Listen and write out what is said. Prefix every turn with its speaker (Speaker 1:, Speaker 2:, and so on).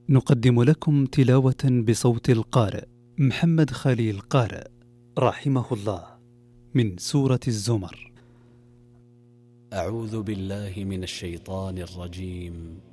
Speaker 1: نقدم لكم تلاوة بصوت القارئ محمد خليل قارئ رحمه الله من سورة الزمر.
Speaker 2: أعوذ بالله من الشيطان الرجيم.